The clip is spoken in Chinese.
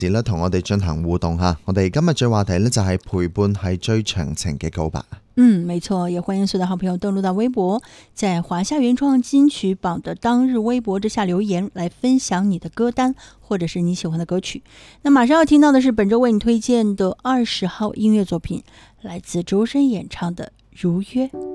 咧同我哋進行互動吓。我哋今日最話題呢，就係陪伴係最長情嘅告白。 没错，也欢迎所有的好朋友登录到微博，在华夏原创金曲榜的当日微博之下留言，来分享你的歌单或者是你喜欢的歌曲。那马上要听到的是本周为你推荐的20号音乐作品，来自周深演唱的《如约》。